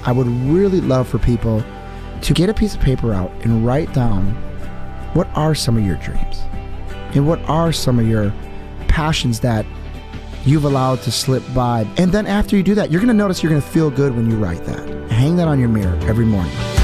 I would really love for people to get a piece of paper out and write down what are some of your dreams and what are some of your passions that you've allowed to slip by. And then after you do that, you're going to notice you're going to feel good when you write that. Hang that on your mirror every morning.